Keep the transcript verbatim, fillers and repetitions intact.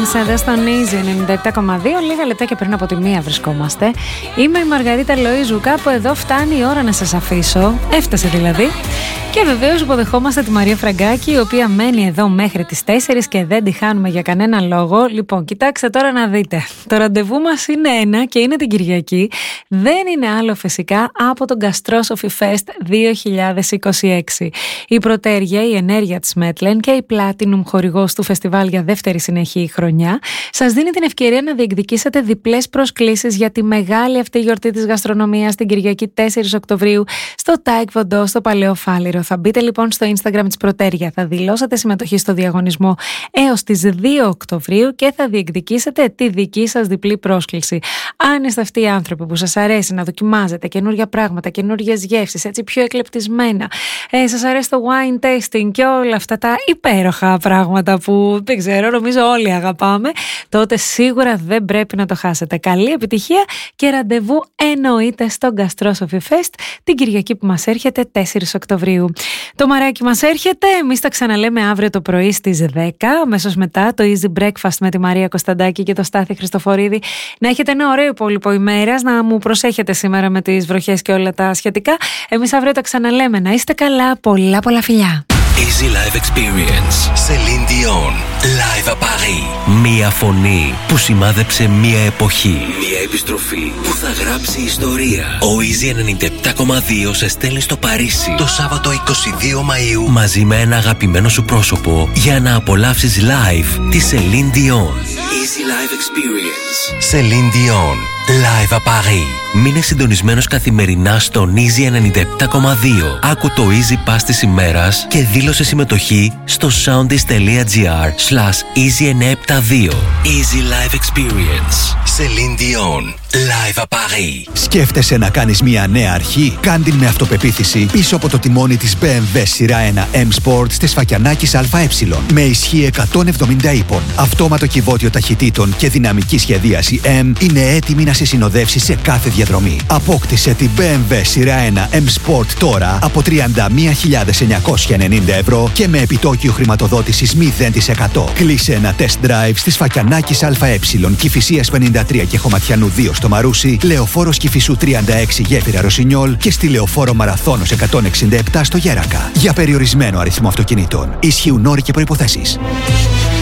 Experience εδώ στον Easy ενενήντα επτά κόμμα δύο. Λίγα λεπτά και πριν από τη μία βρισκόμαστε. Είμαι η Μαργαρίτα Λοΐζου. Κάπου εδώ φτάνει η ώρα να σας αφήσω. Έφτασε δηλαδή. Και βεβαίως υποδεχόμαστε τη Μαρία Φραγκάκη, η οποία μένει εδώ μέχρι τις τέσσερις και δεν τη χάνουμε για κανένα λόγο. Λοιπόν, κοιτάξτε τώρα να δείτε. Το ραντεβού μας είναι ένα και είναι την Κυριακή. Δεν είναι άλλο φυσικά από τον Gastrosophy Fest δύο χιλιάδες είκοσι έξι. Η πρωτέρια, η ενέργεια της Μέτλεν και η Platinum χορηγός του φεστιβάλ για δεύτερη συνεχή χρονιά σας δίνει την ευκαιρία να διεκδικήσετε διπλές προσκλήσεις για τη μεγάλη αυτή γιορτή της γαστρονομίας την Κυριακή τέσσερις Οκτωβρίου στο Taekwondo στο Παλαιό Φάληρο. Θα μπείτε λοιπόν στο Instagram της Πρωτέρια, θα δηλώσετε συμμετοχή στο διαγωνισμό έως τις δύο Οκτωβρίου και θα διεκδικήσετε τη δική σας διπλή πρόσκληση. Αν είστε αυτοί οι άνθρωποι που σας αρέσει να δοκιμάζετε καινούργια πράγματα, καινούργιες γεύσεις, έτσι πιο εκλεπτισμένα, ε, σας αρέσει το wine tasting και όλα αυτά τα υπέροχα πράγματα που δεν ξέρω, νομίζω όλοι αγαπάμε, τότε σίγουρα δεν πρέπει να το χάσετε. Καλή επιτυχία και ραντεβού εννοείται στο Gastrosophy Fest την Κυριακή που μας έρχεται τέσσερις Οκτωβρίου. Το μαράκι μας έρχεται, εμείς τα ξαναλέμε αύριο το πρωί στις δέκα, αμέσως μετά το Easy Breakfast με τη Μαρία Κωνσταντάκη και το Στάθη Χριστοφορίδη. Να έχετε ένα ωραίο υπόλοιπο ημέρας, να μου προσέχετε σήμερα με τις βροχές και όλα τα σχετικά. Εμείς αύριο τα ξαναλέμε, να είστε καλά, πολλά πολλά φιλιά. Easy Live Experience. Celine Dion. Live à Paris. Μία φωνή που σημάδεψε μία εποχή. Μία επιστροφή που θα γράψει ιστορία. Ο Easy ενενήντα επτά κόμμα δύο σε στέλνει στο Παρίσι το Σάββατο είκοσι δύο Μαΐου μαζί με ένα αγαπημένο σου πρόσωπο για να απολαύσεις live τη Celine Dion. Easy Live Experience. Celine Dion. Live à Paris. Μείνε συντονισμένος καθημερινά στον Easy ενενήντα επτά κόμμα δύο. Άκου το Easy Pass της ημέρας και δήλωσε συμμετοχή στο soundis.gr slash easy εννιακόσια εβδομήντα δύο. Easy Live Experience. Celine Dion. Live à Paris. Σκέφτεσαι να κάνεις μια νέα αρχή? Κάν' με αυτοπεποίθηση πίσω από το τιμόνι της μπι εμ ντάμπλιου σειρά ένα M Sport της Φακιανάκης ΑΕ. Με ισχύ εκατόν εβδομήντα ύπων, αυτόματο κυβότιο ταχυτήτων και δυναμική σχεδίαση M είναι έτοιμη να σε συνοδεύσει σε κάθε διαδρομή. Απόκτησε την μπι εμ ντάμπλιου σειρά ένα M Sport τώρα από τριάντα μία χιλιάδες εννιακόσια ενενήντα ευρώ και με επιτόκιο χρηματοδότησης μηδέν τοις εκατό. Κλείσε ένα test drive στις Φακιανάκης ΑΕ, Κηφισίας πενήντα τρία και Χωματιανού δύο στο Μαρούσι, Λεωφόρος Κηφισού τριάντα έξι Γέφυρα Ρωσινιόλ και στη Λεωφόρο Μαραθώνος εκατόν εξήντα επτά στο Γέρακα. Για περιορισμένο αριθμό αυτοκινήτων. Ισχύουν όροι και προϋποθέσεις.